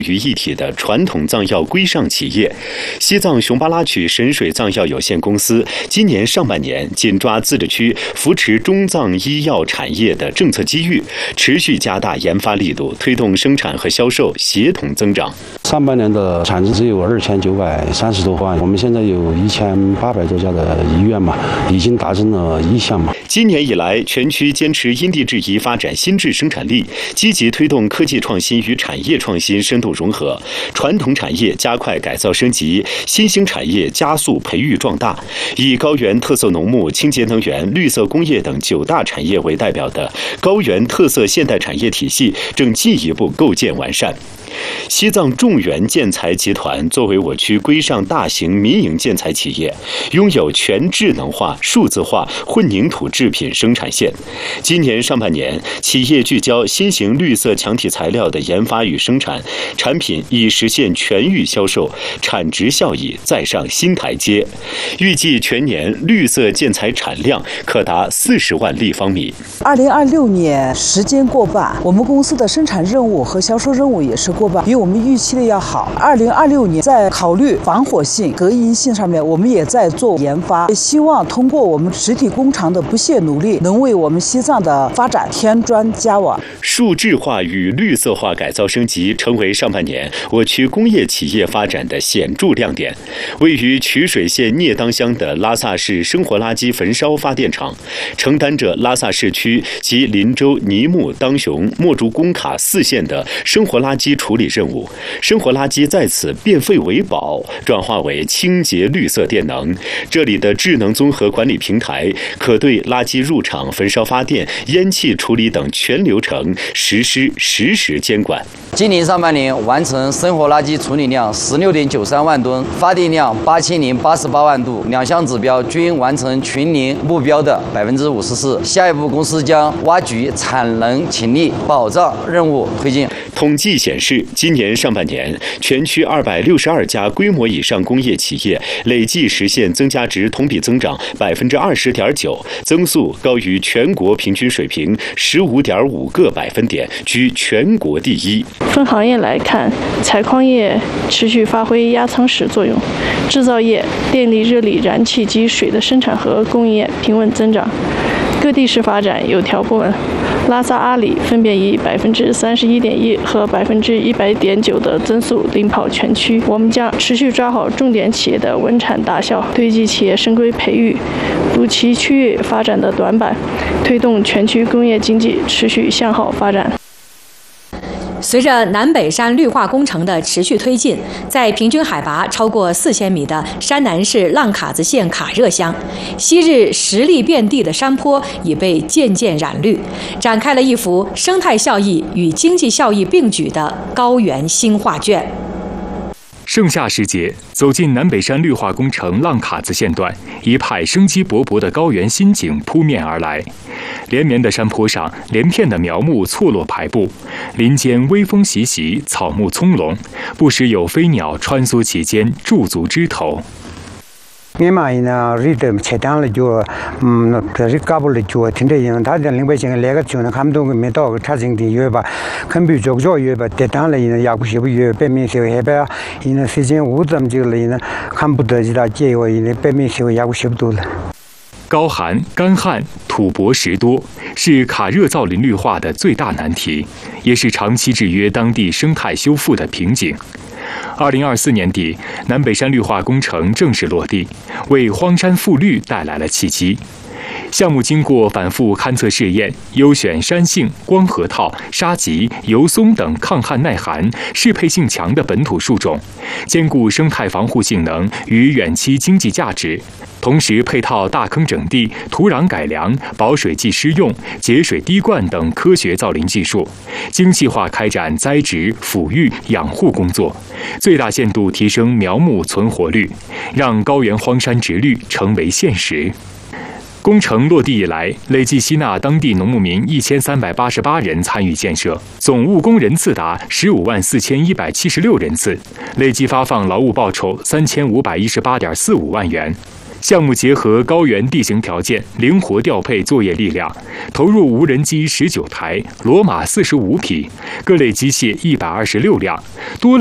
于一体的传统藏药规上企业，西藏熊巴拉曲神水藏药有限公司今年上半年紧抓自治区扶持中藏医药产业的政策机遇，持续加大研发力度，推动生产和销售协同增长。 上半年的产值只有2930多万，我们现在有1800多家的医院嘛，已经达成了1项嘛。 今年以来，全区坚持因地制宜发展新质生产力，积极推动科技创新与产业创新深度融合，传统产业加快改造升级，新兴产业加速培育壮大。以高原特色农牧、清洁能源、绿色工业等9大产业为代表的高原特色现代产业体系正进一步构建完善。西藏众源建材集团作为我区规上大型民营建材企业，拥有全智能化、数字化混凝土制品生产线。今年上半年，企业聚焦新型绿色强体材料的研发与生产，产品已实现全域销售，产值效益再上新台阶。预计全年绿色建材产量可达40万立方米。 2026年时间过半，我们公司的生产任务和销售任务也是过半，比我们预期的要好。2026年在考虑防火性、隔音性上面，我们也在做研发，也希望通过我们实体工厂的不懈努力，能为我们西藏的发展添砖加瓦。 数字化与绿色化改造升级成为上半年我区工业企业发展的显著亮点。位于曲水县聂当乡的拉萨市生活垃圾焚烧发电厂，承担着拉萨市区及林州、尼木、当雄、墨竹工卡4县的生活垃圾处理任务。生活垃圾在此变废为宝，转化为清洁绿色电能。这里的智能综合管理平台可对垃圾入场、焚烧发电、烟气处理等全流程实施实时监管。 今年上半年完成生活垃圾处理量16.93万吨，发电量8088万度，两项指标均完成群年目标的54%。下一步，公司将挖掘产能潜力，保障任务推进。 统计显示，今年上半年，全区262家规模以上工业企业累计实现增加值同比增长20.9%，增速高于全国平均水平15.5个百分点，居全国第一。 分行业来看，采矿业持续发挥压舱石作用，制造业、电力、热力、燃气及水的生产和供应业平稳增长，各地市发展有条不紊。拉萨、阿里分别以31.1%和100.9%的增速领跑全区。我们将持续抓好重点企业的稳产大效，堆积企业深规培育，补齐区域发展的短板，推动全区工业经济持续向好发展。 随着南北山绿化工程的持续推进，在平均海拔超过4000米的山南市浪卡子县卡热乡，昔日石砾遍地的山坡已被渐渐染绿，展开了一幅生态效益与经济效益并举的高原新画卷。 盛夏时节，走进南北山绿化工程浪卡子线段，一派生机勃勃的高原新景扑面而来。连绵的山坡上，连片的苗木错落排布，林间微风习习，草木葱茏，不时有飞鸟穿梭其间，驻足枝头。 Memang rida cedang le jo dari Kabul le jo tinde yang da den lingbai jing le ga jo na kam dong me do cha jing di yue ba kan bi jo jo yue ba de dang le yin ya bu xi bu yue bei min xi he ba yin si jin wu zam ji le yin kan bu de ji da jie wo yin bei min xi ya bu xi bu du le。 高寒、干旱、土薄石多，是卡热造林绿化的最大难题，也是长期制约当地生态修复的瓶颈。2024年底，南北山绿化工程正式落地，为荒山复绿带来了契机。项目经过反复勘测试验，优选山杏、光核桃、沙棘、油松等抗旱耐寒、适配性强的本土树种，兼顾生态防护性能与远期经济价值。同时配套大坑整地、土壤改良、保水剂施用、节水滴灌等科学造林技术，精细化开展栽植、抚育、养护工作，最大限度提升苗木存活率，让高原荒山植绿成为现实。工程落地以来，累计吸纳当地农牧民1388人参与建设，总务工人次达154176人次，累计发放劳务报酬3518.45万元。 项目结合高原地形条件，灵活调配作业力量，投入无人机19台、骡马45匹，各类机械126辆，多